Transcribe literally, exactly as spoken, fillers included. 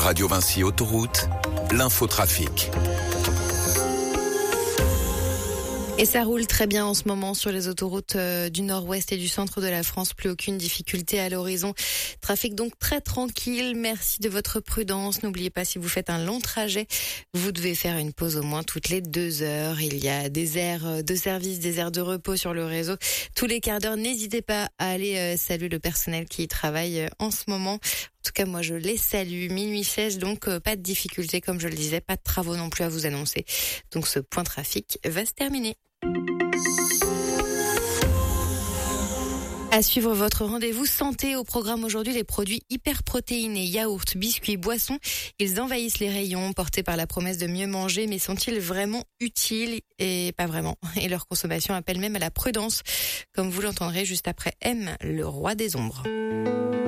Radio Vinci Autoroute, l'infotrafic. Et ça roule très bien en ce moment sur les autoroutes euh, du nord-ouest et du centre de la France. Plus aucune difficulté à l'horizon. Trafic donc très tranquille. Merci de votre prudence. N'oubliez pas, si vous faites un long trajet, vous devez faire une pause au moins toutes les deux heures. Il y a des aires de service, des aires de repos sur le réseau. Tous les quarts d'heure, n'hésitez pas à aller euh, saluer le personnel qui y travaille euh, en ce moment. En tout cas, moi, je les salue. Minuit seize, donc euh, pas de difficulté, comme je le disais, pas de travaux non plus à vous annoncer. Donc ce point trafic va se terminer. À suivre votre rendez-vous santé. Au programme aujourd'hui, les produits hyperprotéinés, yaourts, biscuits, boissons. Ils envahissent les rayons, portés par la promesse de mieux manger, mais sont-ils vraiment utiles? Et pas vraiment. Et leur consommation appelle même à la prudence, comme vous l'entendrez juste après M, le roi des ombres.